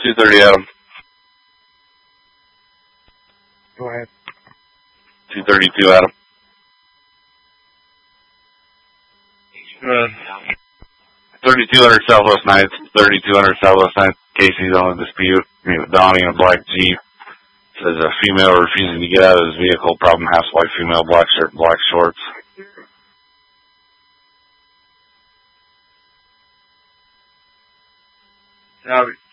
230, Adam. Go ahead. 232, Adam. Go ahead. 3200 Southwest 9th, 3200 Southwest 9th. Casey's on a dispute. Me with Donnie in a black Jeep. Says a female refusing to get out of his vehicle. Problem, half-white female, black shirt, black shorts. Copy.